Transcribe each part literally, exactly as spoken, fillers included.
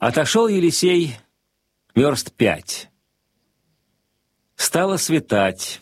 Отошел Елисей верст пять. Стало светать.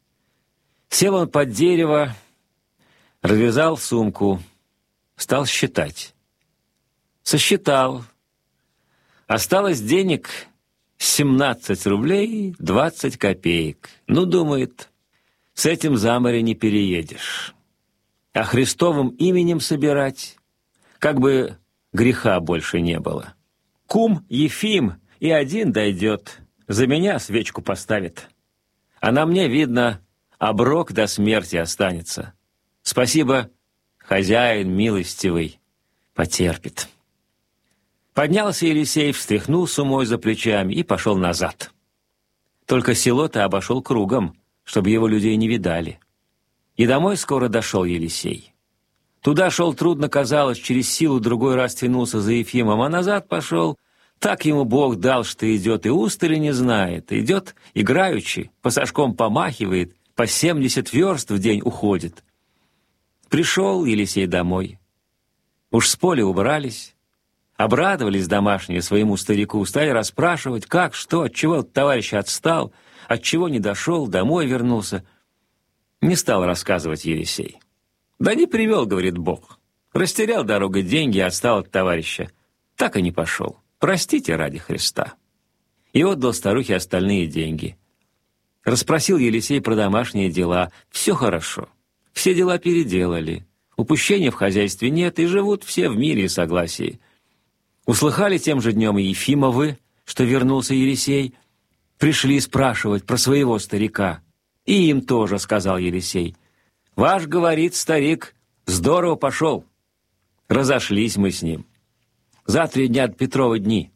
Сел он под дерево, развязал сумку, стал считать. Сосчитал. Осталось денег семнадцать рублей двадцать копеек. Ну, думает, с этим за море не переедешь. А Христовым именем собирать, как бы греха больше не было. Кум Ефим и один дойдет, за меня свечку поставит. А на мне, видно, оброк до смерти останется. Спасибо, хозяин милостивый, потерпит. Поднялся Елисей, встряхнул сумой за плечами и пошел назад. Только село-то обошел кругом, чтобы его людей не видали. И домой скоро дошел Елисей. Туда шел трудно, казалось, через силу другой раз тянулся за Ефимом, а назад пошел. Так ему Бог дал, что идет, и устали не знает. Идет играючи, пасашком помахивает, по семьдесят верст в день уходит. Пришел Елисей домой. Уж с поля убрались. Обрадовались домашние своему старику, стали расспрашивать, как, что, отчего товарищ отстал, отчего не дошел, домой вернулся. Не стал рассказывать Елисей. Да не привел, говорит Бог. Растерял дорогой деньги, отстал от товарища. Так и не пошел. Простите ради Христа. И отдал старухе остальные деньги. Расспросил Елисей про домашние дела. Все хорошо. Все дела переделали. Упущения в хозяйстве нет, и живут все в мире и согласии. Услыхали тем же днем и Ефимовы, что вернулся Елисей. Пришли спрашивать про своего старика. И им тоже, сказал Елисей. Ваш, говорит старик, здорово пошел. Разошлись мы с ним. За три дня от Петрова дни.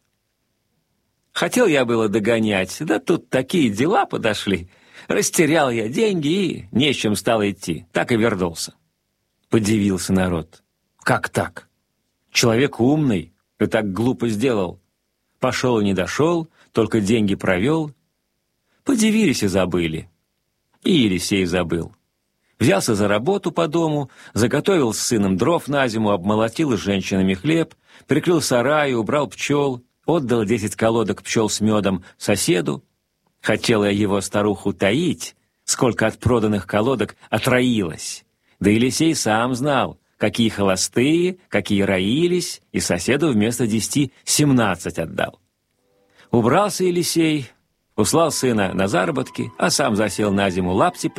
Хотел я было догонять, да тут такие дела подошли. Растерял я деньги и не с чем стало идти. Так и вернулся. Подивился народ. Как так? Человек умный, и так глупо сделал. Пошел и не дошел, только деньги провел. Подивились и забыли. И Елисей забыл. Взялся за работу по дому, заготовил с сыном дров на зиму, обмолотил с женщинами хлеб, прикрыл сарай, убрал пчел, отдал десять колодок пчел с медом соседу. Хотела его старуху таить, сколько от проданных колодок отроилось. Да Елисей сам знал, какие холостые, какие роились, и соседу вместо десяти семнадцать отдал. Убрался Елисей, услал сына на заработки, а сам засел на зиму лапти